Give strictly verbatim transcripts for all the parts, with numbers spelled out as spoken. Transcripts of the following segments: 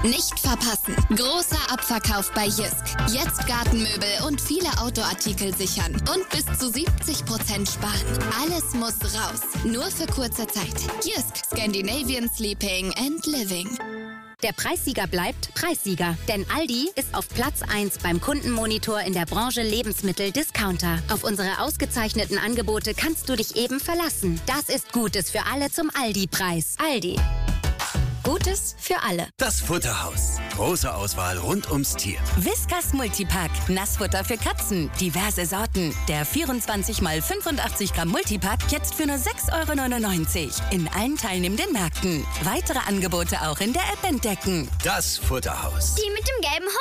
Nicht verpassen. Großer Abverkauf bei Jysk. Jetzt Gartenmöbel und viele Outdoor-Artikel sichern. Und bis zu siebzig Prozent sparen. Alles muss raus. Nur für kurze Zeit. Jysk. Scandinavian Sleeping and Living. Der Preissieger bleibt Preissieger. Denn Aldi ist auf Platz eins beim Kundenmonitor in der Branche Lebensmittel-Discounter. Auf unsere ausgezeichneten Angebote kannst du dich eben verlassen. Das ist Gutes für alle zum Aldi-Preis. Aldi. Gutes für alle. Das Futterhaus. Große Auswahl rund ums Tier. Whiskas Multipack. Nassfutter für Katzen. Diverse Sorten. Der vierundzwanzig mal fünfundachtzig Gramm Multipack jetzt für nur sechs Euro neunundneunzig. In allen teilnehmenden Märkten. Weitere Angebote auch in der App entdecken. Das Futterhaus. Die mit dem gelben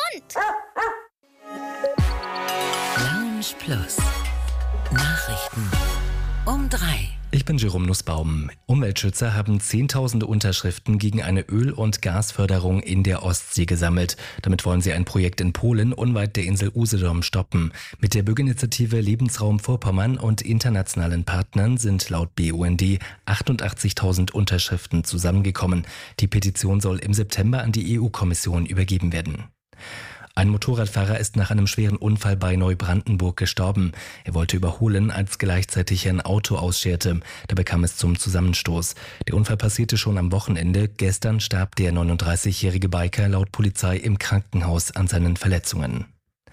Hund. Lounge Plus. Nachrichten. Um drei. Ich bin Jerome Nussbaum. Umweltschützer haben zehntausende Unterschriften gegen eine Öl- und Gasförderung in der Ostsee gesammelt. Damit wollen sie ein Projekt in Polen unweit der Insel Usedom stoppen. Mit der Bürgerinitiative Lebensraum Vorpommern und internationalen Partnern sind laut B U N D achtundachtzigtausend Unterschriften zusammengekommen. Die Petition soll im September an die E U-Kommission übergeben werden. Ein Motorradfahrer ist nach einem schweren Unfall bei Neubrandenburg gestorben. Er wollte überholen, als gleichzeitig ein Auto ausscherte. Dabei kam es zum Zusammenstoß. Der Unfall passierte schon am Wochenende. Gestern starb der neununddreißigjährige Biker laut Polizei im Krankenhaus an seinen Verletzungen.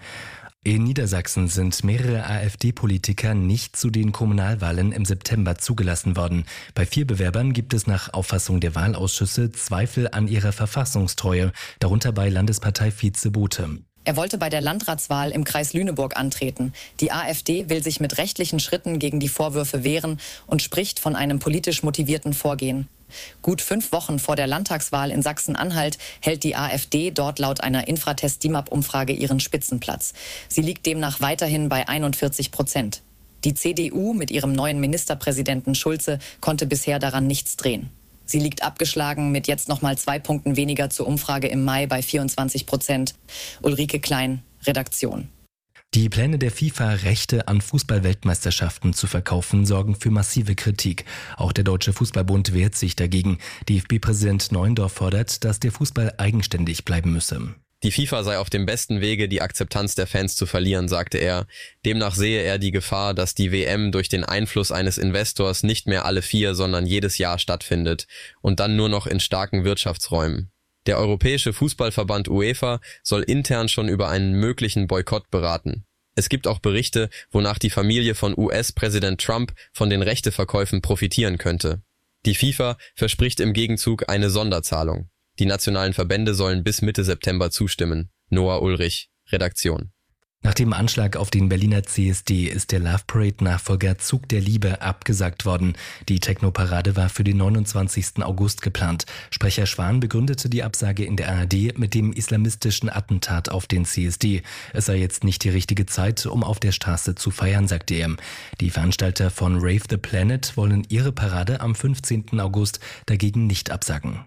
In Niedersachsen sind mehrere AfD-Politiker nicht zu den Kommunalwahlen im September zugelassen worden. Bei vier Bewerbern gibt es nach Auffassung der Wahlausschüsse Zweifel an ihrer Verfassungstreue, darunter bei Landespartei-Vize Bothe. Er wollte bei der Landratswahl im Kreis Lüneburg antreten. Die AfD will sich mit rechtlichen Schritten gegen die Vorwürfe wehren und spricht von einem politisch motivierten Vorgehen. Gut fünf Wochen vor der Landtagswahl in Sachsen-Anhalt hält die AfD dort laut einer Infratest-D I M A P-Umfrage ihren Spitzenplatz. Sie liegt demnach weiterhin bei einundvierzig Prozent. Die C D U mit ihrem neuen Ministerpräsidenten Schulze konnte bisher daran nichts drehen. Sie liegt abgeschlagen mit jetzt noch mal zwei Punkten weniger zur Umfrage im Mai bei vierundzwanzig Prozent. Ulrike Klein, Redaktion. Die Pläne der FIFA, Rechte an Fußball-Weltmeisterschaften zu verkaufen, sorgen für massive Kritik. Auch der Deutsche Fußballbund wehrt sich dagegen. D F B-Präsident Neuendorf fordert, dass der Fußball eigenständig bleiben müsse. Die FIFA sei auf dem besten Wege, die Akzeptanz der Fans zu verlieren, sagte er. Demnach sehe er die Gefahr, dass die W M durch den Einfluss eines Investors nicht mehr alle vier, sondern jedes Jahr stattfindet und dann nur noch in starken Wirtschaftsräumen. Der Europäische Fußballverband UEFA soll intern schon über einen möglichen Boykott beraten. Es gibt auch Berichte, wonach die Familie von U S-Präsident Trump von den Rechteverkäufen profitieren könnte. Die FIFA verspricht im Gegenzug eine Sonderzahlung. Die nationalen Verbände sollen bis Mitte September zustimmen. Noah Ulrich, Redaktion. Nach dem Anschlag auf den Berliner C S D ist der Love Parade-Nachfolger Zug der Liebe abgesagt worden. Die Techno-Parade war für den neunundzwanzigsten August geplant. Sprecher Schwan begründete die Absage in der A R D mit dem islamistischen Attentat auf den C S D. Es sei jetzt nicht die richtige Zeit, um auf der Straße zu feiern, sagte er. Die Veranstalter von Rave the Planet wollen ihre Parade am fünfzehnten August dagegen nicht absagen.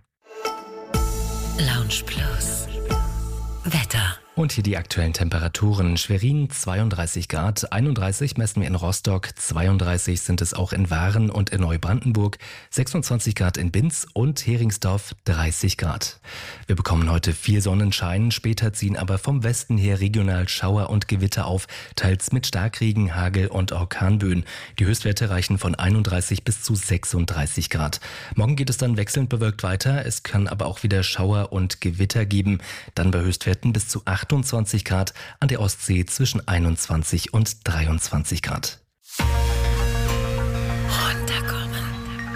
Lounge Plus. Wetter. Und hier die aktuellen Temperaturen. Schwerin zweiunddreißig Grad, einunddreißig messen wir in Rostock, zweiunddreißig sind es auch in Waren und in Neubrandenburg, sechsundzwanzig Grad in Binz und Heringsdorf dreißig Grad. Wir bekommen heute viel Sonnenschein, später ziehen aber vom Westen her regional Schauer und Gewitter auf, teils mit Starkregen, Hagel und Orkanböen. Die Höchstwerte reichen von einunddreißig bis zu sechsunddreißig Grad. Morgen geht es dann wechselnd bewölkt weiter, es kann aber auch wieder Schauer und Gewitter geben, dann bei Höchstwerten bis zu achtundzwanzig Grad, an der Ostsee zwischen einundzwanzig und dreiundzwanzig Grad.